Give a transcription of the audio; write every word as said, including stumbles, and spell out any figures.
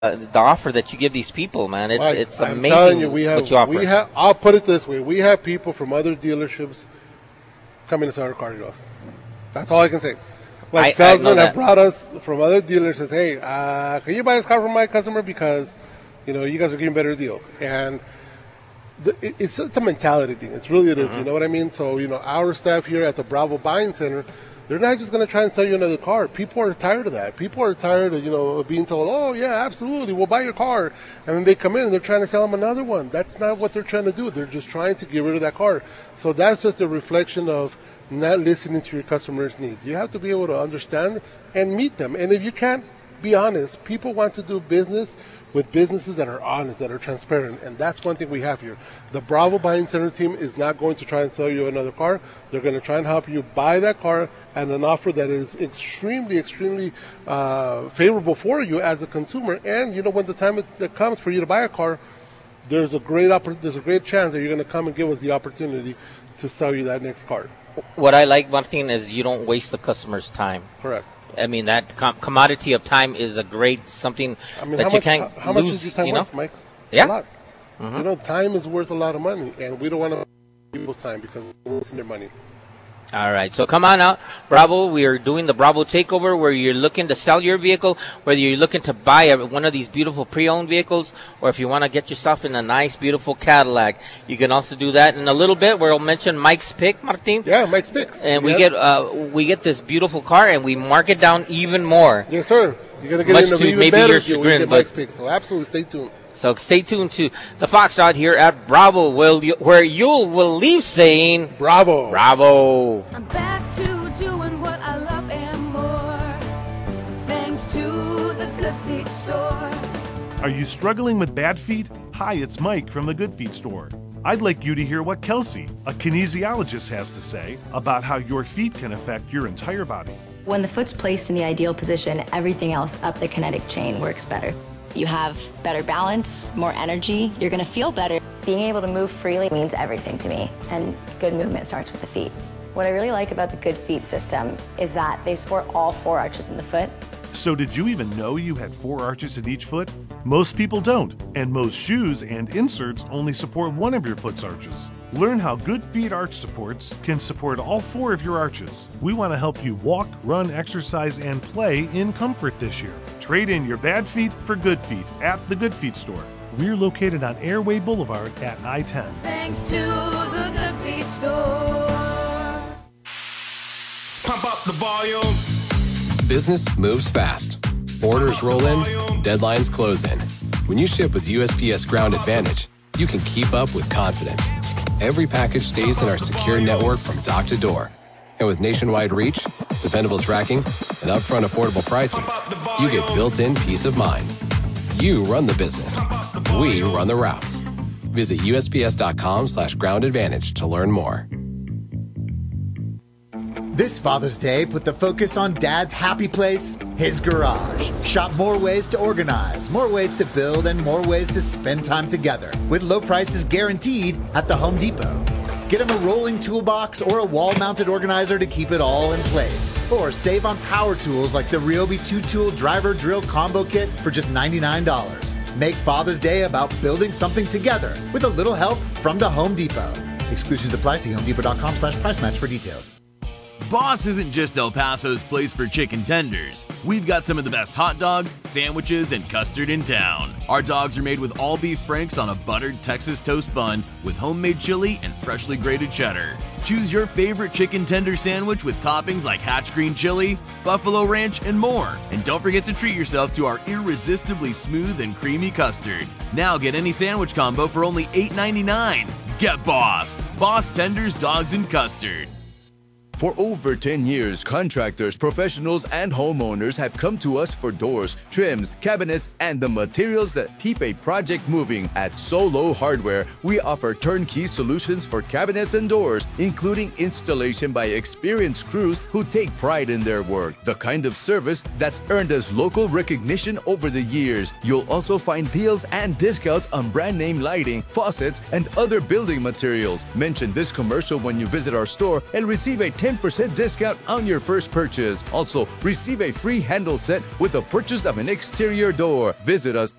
uh, the offer that you give these people, man. It's Mike, it's I'm amazing telling you, we have, what you offer. We have, I'll put it this way. We have people from other dealerships coming to sell our car to us. That's all I can say. Like I- I salesmen know have that. brought us from other dealers says, hey, uh, can you buy this car from my customer because, you know, you guys are getting better deals. And the, it, it's, it's a mentality thing. It's really it is. Mm-hmm. You know what I mean? So, you know, our staff here at the Bravo Buying Center, they're not just going to try and sell you another car. People are tired of that. People are tired of, you know, of being told, oh, yeah, absolutely, we'll buy your car. And then they come in and they're trying to sell them another one. That's not what they're trying to do. They're just trying to get rid of that car. So that's just a reflection of not listening to your customers' needs. You have to be able to understand and meet them. And if you can't, be honest. People want to do business with businesses that are honest, that are transparent, and that's one thing we have here. The Bravo Buying Center team is not going to try and sell you another car. They're going to try and help you buy that car at an offer that is extremely, extremely uh, favorable for you as a consumer. And you know, when the time it, it comes for you to buy a car, there's a great oppor- there's a great chance that you're going to come and give us the opportunity to sell you that next car. What I like, Martin, is you don't waste the customer's time. Correct. I mean, that com- commodity of time is a great something I mean, that how you much, can't how, how lose. much is your time you know? worth, Mike? Yeah. A lot. Mm-hmm. You know, time is worth a lot of money, and we don't want to people's time because it's wasting their money. All right, so come on out, Bravo. We are doing the Bravo Takeover where you're looking to sell your vehicle, whether you're looking to buy a, one of these beautiful pre-owned vehicles, or if you want to get yourself in a nice, beautiful Cadillac. You can also do that in a little bit where we'll mention Mike's pick, Martin. Yeah, Mike's picks. And we Yeah. get uh, we get this beautiful car and we mark it down even more. Yes, sir. You're going to Much get into to even maybe better your if you chagrin, get but- Mike's picks. So absolutely stay tuned. So stay tuned to the Foxtrot here at Bravo, will you, where you'll will leave saying Bravo. Bravo. I'm back to doing what I love and more, thanks to the Good Feet store. Are you struggling with bad feet? Hi, it's Mike from the Good Feet store. I'd like you to hear what Kelsey, a kinesiologist, has to say about how your feet can affect your entire body. When the foot's placed in the ideal position, everything else up the kinetic chain works better. You have better balance, more energy, you're gonna feel better. Being able to move freely means everything to me, and good movement starts with the feet. What I really like about the Good Feet system is that they support all four arches in the foot. So did you even know you had four arches in each foot? Most people don't, and most shoes and inserts only support one of your foot's arches. Learn how Good Feet arch supports can support all four of your arches. We want to help you walk, run, exercise, and play in comfort this year. Trade in your bad feet for good feet at the Good Feet store. We're located on Airway Boulevard at I ten. Thanks to the Good Feet store. Pump up the volume. Business moves fast. Orders roll in, deadlines close in. When you ship with U S P S Ground Advantage, you can keep up with confidence. Every package stays in our secure network from dock to door. And with nationwide reach, dependable tracking, and upfront affordable pricing, you get built-in peace of mind. You run the business. We run the routes. Visit U S P S dot com slash ground advantage to learn more. This Father's Day, put the focus on Dad's happy place, his garage. Shop more ways to organize, more ways to build, and more ways to spend time together with low prices guaranteed at the Home Depot. Get him a rolling toolbox or a wall-mounted organizer to keep it all in place. Or save on power tools like the Ryobi two-tool driver drill combo kit for just ninety-nine dollars. Make Father's Day about building something together with a little help from the Home Depot. Exclusions apply. See homedepot.com slash price match for details. Boss isn't just El Paso's place for chicken tenders. We've got some of the best hot dogs, sandwiches, and custard in town. Our dogs are made with all beef franks on a buttered Texas toast bun with homemade chili and freshly grated cheddar. Choose your favorite chicken tender sandwich with toppings like Hatch green chili, buffalo ranch, and more. And don't forget to treat yourself to our irresistibly smooth and creamy custard. Now get any sandwich combo for only eight ninety-nine. Get Boss. Boss Tenders, Dogs, and Custard. For over ten years, contractors, professionals, and homeowners have come to us for doors, trims, cabinets, and the materials that keep a project moving. At Solo Hardware, we offer turnkey solutions for cabinets and doors, including installation by experienced crews who take pride in their work. The kind of service that's earned us local recognition over the years. You'll also find deals and discounts on brand name lighting, faucets, and other building materials. Mention this commercial when you visit our store and receive a ten ten percent discount on your first purchase. Also, receive a free handle set with the purchase of an exterior door. Visit us